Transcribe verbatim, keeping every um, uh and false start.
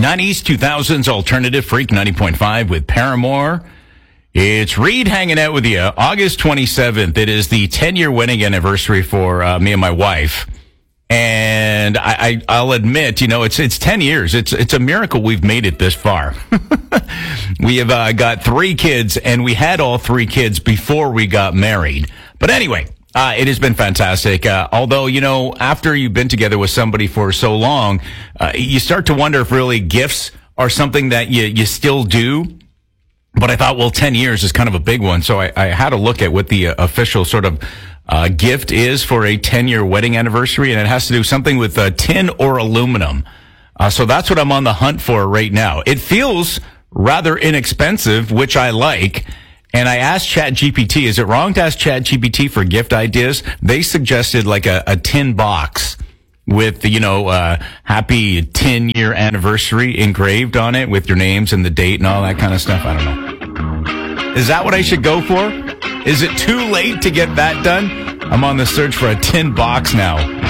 nineties, two thousands alternative freak ninety point five with Paramore. It's Reed hanging out with you. August twenty-seventh. It is the ten-year wedding anniversary for uh, me and my wife. And I, I, I'll admit, you know, it's it's ten years. It's it's a miracle we've made it this far. We have uh, got three kids, and we had all three kids before we got married. But anyway, uh, it has been fantastic. Uh, although, you know, after you've been together with somebody for so long, uh, you start to wonder if really gifts are something that you, you still do. But I thought, well, ten years is kind of a big one. So I, I had a look at what the uh, official sort of uh, gift is for a ten-year wedding anniversary, and it has to do something with uh, tin or aluminum. Uh, so that's what I'm on the hunt for right now. It feels rather inexpensive, which I like. And I asked ChatGPT, is it wrong to ask ChatGPT for gift ideas? They suggested like a, a tin box with, you know, uh, happy ten-year anniversary engraved on it with your names and the date and all that kind of stuff. I don't know. Is that what I should go for? Is it too late to get that done? I'm on the search for a tin box now.